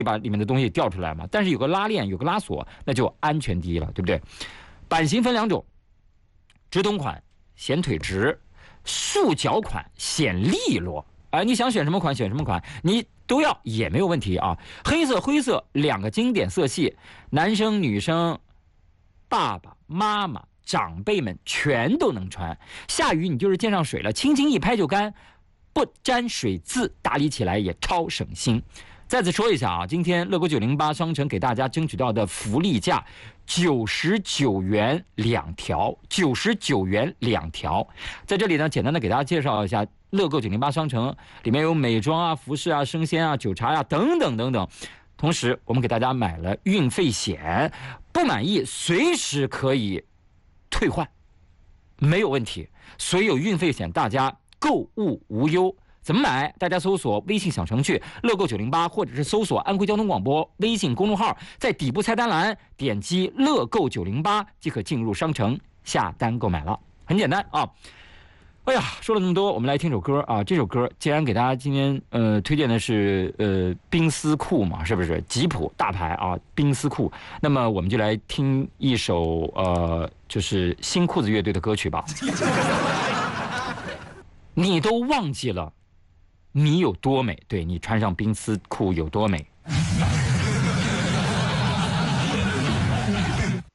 把里面的东西掉出来嘛。但是有个拉链，有个拉锁，那就安全第一了，对不对？版型分2种，直筒款显腿直，束脚款显利落。你想选什么款选什么款，你都要也没有问题啊。黑色、灰色2个经典色系，男生、女生、爸爸妈妈、长辈们全都能穿。下雨你就是溅上水了，轻轻一拍就干，不沾水渍，打理起来也超省心。再次说一下啊，今天乐购908商城给大家争取到的福利价，99元2条，99元2条。在这里呢，简单的给大家介绍一下乐购908商城，里面有美妆啊、服饰啊、生鲜啊、酒茶啊等等等等。同时，我们给大家买了运费险，不满意随时可以退换，没有问题。所有运费险，大家购物无忧。怎么买？大家搜索微信小程序乐购908，或者是搜索安徽交通广播微信公众号，在底部菜单栏点击乐购908即可进入商城下单购买了，很简单啊。哎呀，说了那么多，我们来听首歌啊。这首歌既然给大家今天推荐的是冰丝裤嘛，是不是吉普大牌啊？冰丝裤，那么我们就来听一首就是新裤子乐队的歌曲吧。你都忘记了你有多美，对，你穿上冰丝裤有多美。